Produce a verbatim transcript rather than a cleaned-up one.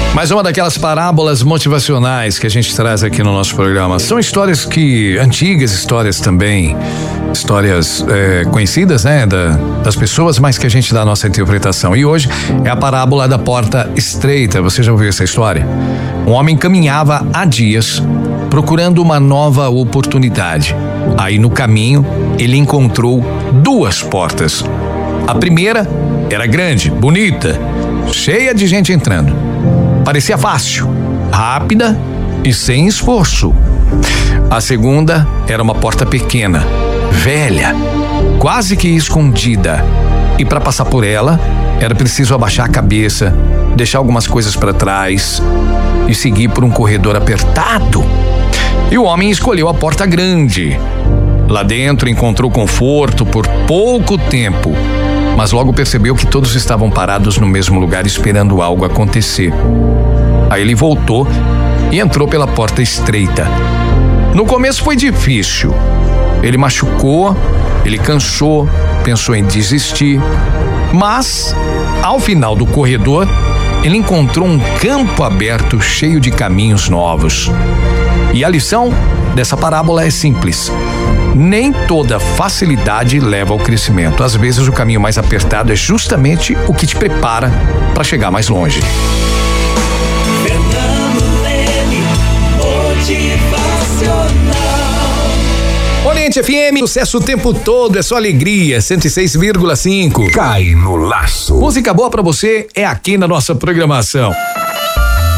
Mais uma daquelas parábolas motivacionais que a gente traz aqui no nosso programa. São histórias que, antigas histórias também, histórias é, conhecidas, né, da, das pessoas, mas que a gente dá a nossa interpretação. E hoje é a parábola da porta estreita. Você já ouviu essa história? Um homem caminhava há dias procurando uma nova oportunidade. Aí no caminho ele encontrou duas portas. A primeira era grande, bonita, cheia de gente entrando. Parecia fácil, rápida e sem esforço. A segunda era uma porta pequena, velha, quase que escondida. E para passar por ela, era preciso abaixar a cabeça, deixar algumas coisas para trás e seguir por um corredor apertado. E o homem escolheu a porta grande. Lá dentro encontrou conforto por pouco tempo, mas logo percebeu que todos estavam parados no mesmo lugar esperando algo acontecer. Aí ele voltou e entrou pela porta estreita. No começo foi difícil. Ele machucou, ele cansou, pensou em desistir. Mas, ao final do corredor, ele encontrou um campo aberto cheio de caminhos novos. E a lição dessa parábola é simples. Nem toda facilidade leva ao crescimento. Às vezes o caminho mais apertado é justamente o que te prepara para chegar mais longe. Fernando Leme, motivacional. Oriente F M, sucesso o tempo todo, é só alegria, cento e seis vírgula cinco. Cai no laço. Música boa pra você é aqui na nossa programação.